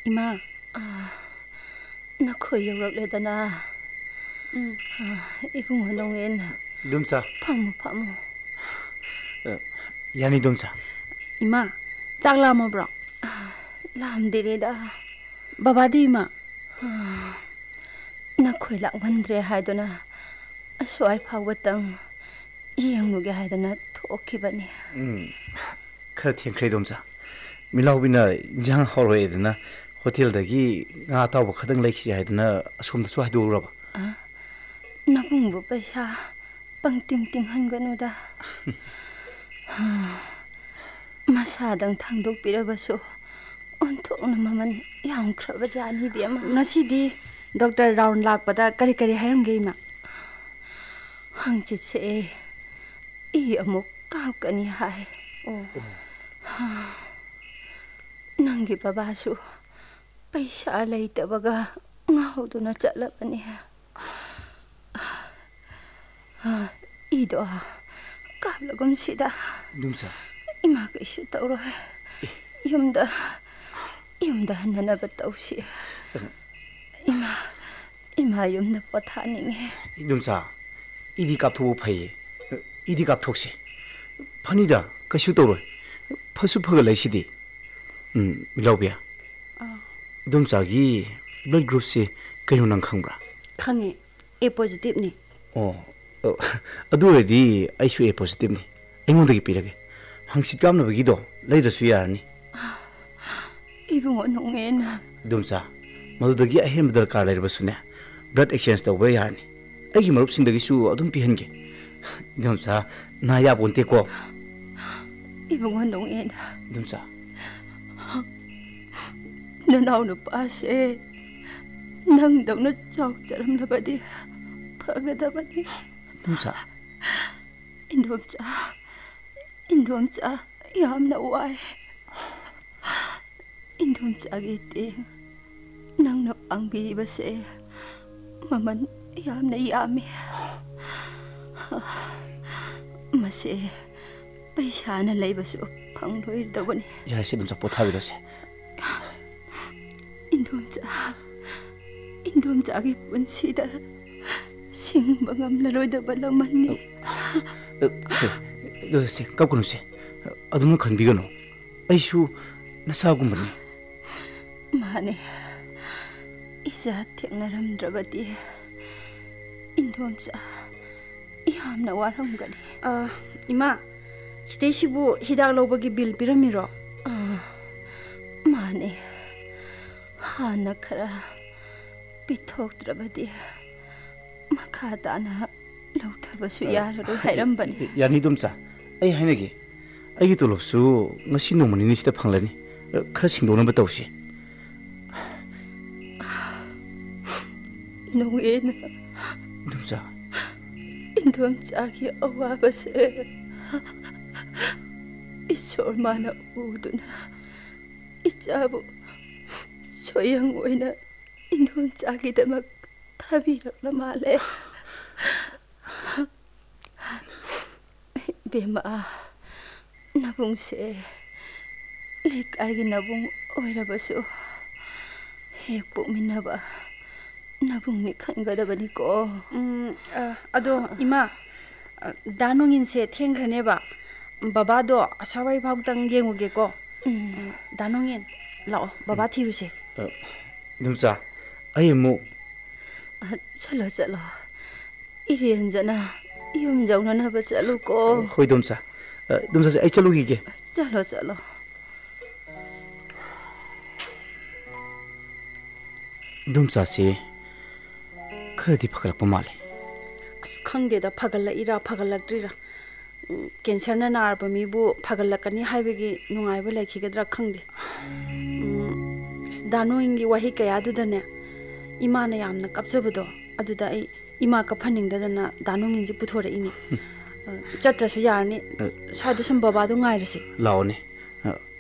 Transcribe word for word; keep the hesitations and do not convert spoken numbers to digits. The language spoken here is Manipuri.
Ima. Nakhoi yaurakledana. Um. Ibungo nongin. Dumsa. Phamu phamu. Yani dumsa. Ima. Chak lama bro. Lam dirida. Baba di ima. Nakhoi lakwandre haidona. Aswai phawatang. Yenguge haidona thokibani. Um. Khara thengkhre dumsa. Milaubina jang horoedna hotel dagi nga tawba khadang laikhi haidna asomda su haiduraba. Nabungbu paisa pangting ting hanganuda. Masadang thangdok pirabaso onthokna maman yamkhraba jani bema. Ngasidi Doctor Round lakpada kari kari hairamge ima. Hangchitse I amuk kaukani hai. Oh. Nangi babasu paisa laitabaga ngauduna chatlabani. Ido kablagum sida. Dumsa. Ima kaisu tawro. Yumda yumda hananaba tawsi. Ima ima yumda pathaninge. Dumsa. Idi kapthobu phaye. Idi kapthokse. Phanida kaisu tawro. Phasu phaga laisidi. Um Milaubia. Ah. Dumsa gi blood group se kayo nang khangbra. Khange A positive ni. Oh. Adu redi aisu A positive ni. Aingondagi pirage. Hangsit kamnabagido leidrasu yarani. Ibungo nongena. Dumsa. Madudagi ahim darkar lerbasune. Blood exchange tawba yarani. Aigi marupsindagi su adum pihange. Dumsa na ya bonte ko. Ibungo nongena. Dumsa. Nanaw na pase. Nang daw na chok charam na badi. Pagadabani. Dumsa. Indomcha. Indomcha. Yam na wai. Indomcha giti. Nang na pangbibase. Maman yam na yami. Masi. Paisa na laybaso pangloy dawani. Yarasi dumsa pothabirase. Indomcha. Indomchagi punsida singba ngamlaroidaba lamani. Se, do se, kapkuno se. Adumna khanbigano. Aisu nasagumbani. Mane. Isa thengnaramdrabadi. Indomcha yamna waramgani. Ah, ima. Staceybu hidak lobagi bill piramiro. Ah. Mane. Hana khara pithoktrabadi. Makhatana lauthbasu yararo hairambani. Yani dumsa. Ai hainagi. Aigi tolopsu ngasi nomani ni sida phanglani. Khara singdona batawsi. Nongena. Dumsa. Indomchagi awabase. Isor mana uduna. Ichabu soyang oina Indomchagi damak tabirakla male. Bema nabung se lekai gi nabung oirabasu hek pokminaba nabung ni khangadabani ko. Um ado ima danongin se thengkhrane ba baba do asawai bhautang yenguge ko. Danongin lao baba thiruse. Dumsa. Ai mu Chalo chalo. Irianjana yum jauna na ba chalu ko. Hoi dumsa. Dumsa se ai chalugi ge. Chalo chalo. Dumsa se khadi phakalakpa male. As khangde da phagala ira phagalaktrira. Cancer na narba mi bu phagalakani haibegi nungaiba laikhigadra khangde. Danongin wahi kaya dudane ima na yamna kapjabado aduda ai ima ka phaningdadana danongin ji puthora ini chatra su yarni saida sum baba do ngai rasi Laone.